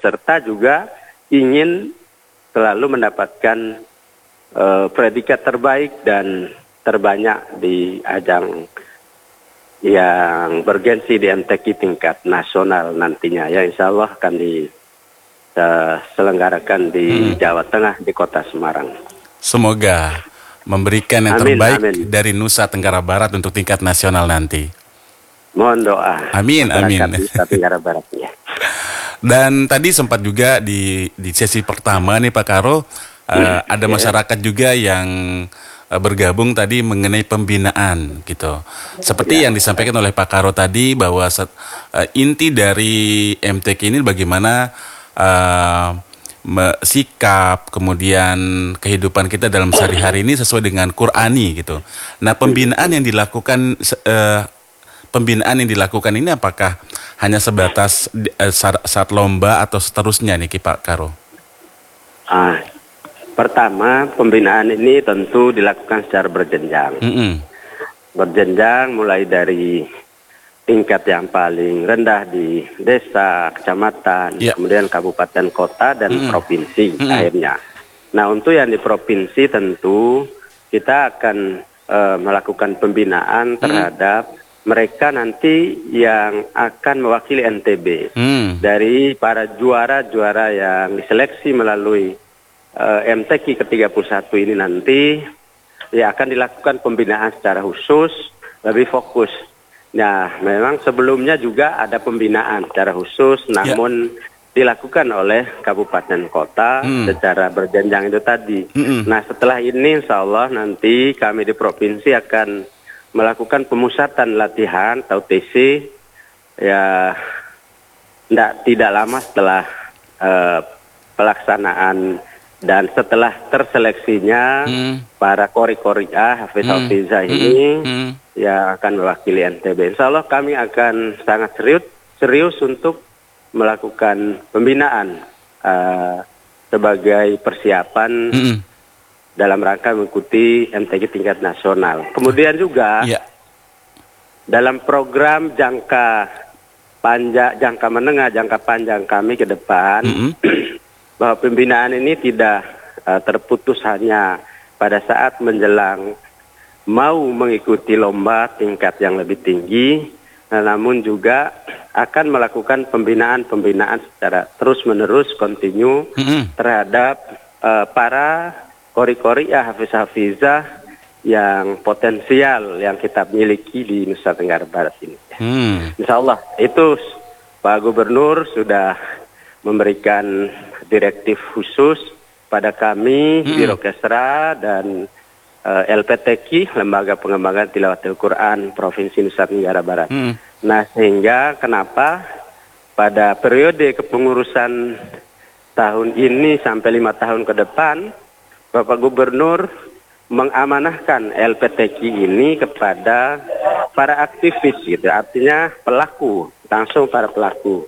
serta juga ingin selalu mendapatkan predikat terbaik dan terbanyak di ajang yang bergensi di MTQ tingkat nasional nantinya. Ya, insya Allah akan diselenggarakan di Jawa Tengah, di kota Semarang. Semoga memberikan yang terbaik dari Nusa Tenggara Barat untuk tingkat nasional nanti. Mohon doa. Amin, amin. Nusa Tenggara Barat ya. Dan tadi sempat juga di sesi pertama nih Pak Karo, ada masyarakat juga yang bergabung tadi mengenai pembinaan gitu. Seperti yang disampaikan oleh Pak Karo tadi bahwa inti dari MTQ ini bagaimana sikap, kemudian kehidupan kita dalam sehari-hari ini sesuai dengan Qur'ani gitu. Nah, pembinaan yang dilakukan ini apakah hanya sebatas saat lomba atau seterusnya nih Pak Karo? Pertama, pembinaan ini tentu dilakukan secara berjenjang. Berjenjang mulai dari tingkat yang paling rendah di desa, kecamatan, kemudian kabupaten, kota, dan provinsi akhirnya. Nah, untuk yang di provinsi tentu kita akan melakukan pembinaan terhadap mereka nanti yang akan mewakili NTB. Dari para juara-juara yang diseleksi melalui MTQ ke-31 ini nanti ya akan dilakukan pembinaan secara khusus, lebih fokus. Nah, memang sebelumnya juga ada pembinaan secara khusus, namun dilakukan oleh kabupaten kota secara berjenjang itu tadi. Nah, setelah ini insya Allah nanti kami di provinsi akan melakukan pemusatan latihan atau TC ya tidak lama setelah pelaksanaan dan setelah terseleksinya para kori-koriah Hafiz-Hafizah ini yang akan mewakili NTB. Insya Allah kami akan sangat serius untuk melakukan pembinaan sebagai persiapan dalam rangka mengikuti MTQ tingkat nasional. Kemudian juga dalam program jangka menengah, jangka panjang kami ke depan, bahwa pembinaan ini tidak terputus hanya pada saat menjelang mau mengikuti lomba tingkat yang lebih tinggi, namun juga akan melakukan pembinaan secara terus-menerus, kontinu terhadap para kori-koriah Hafiz-Hafizah yang potensial yang kita miliki di Nusa Tenggara Barat ini. Insya Allah itu Pak Gubernur sudah memberikan direktif khusus pada kami Biro Kesra dan LPTQ, Lembaga Pengembangan Tilawatil Quran Provinsi Nusa Tenggara Barat. Nah, sehingga kenapa pada periode kepengurusan tahun ini sampai 5 tahun ke depan, Bapak Gubernur mengamanahkan LPTQ ini kepada para aktivis gitu, artinya pelaku, langsung para pelaku.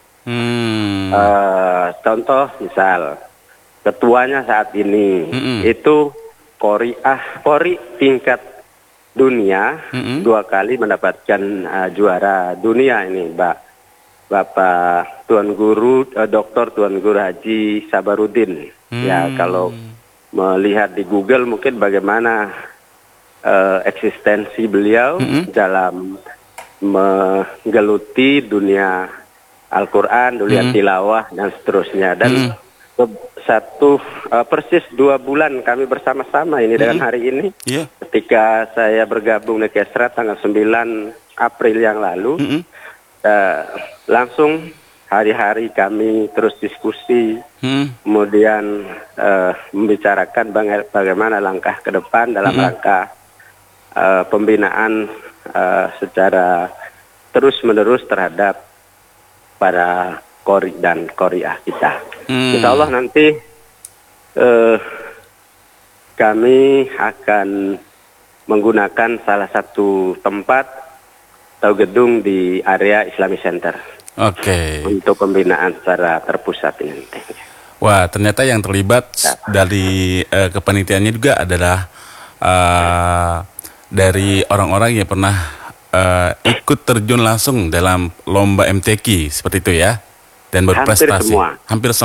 Contoh misal ketuanya saat ini itu kori tingkat dunia 2 kali mendapatkan juara dunia ini, Bapak Tuan Guru Dr. Tuan Guru Haji Sabarudin. Ya, kalau melihat di Google mungkin bagaimana eksistensi beliau dalam menggeluti dunia Al-Quran, dunia tilawah dan seterusnya. Dan persis 2 bulan kami bersama-sama ini dengan hari ini. Ketika saya bergabung di Kesra tanggal 9 April yang lalu, langsung hari-hari kami terus diskusi, kemudian membicarakan bagaimana langkah ke depan dalam rangka pembinaan secara terus-menerus terhadap para kori dan koriah kita. Insya Allah nanti kami akan menggunakan salah satu tempat atau gedung di area Islamic Center. Untuk pembinaan secara terpusat ini. Wah, ternyata yang terlibat dari kepanitiaannya juga adalah dari orang-orang yang pernah ikut terjun langsung dalam lomba MTQ seperti itu ya, dan berprestasi. Hampir semua.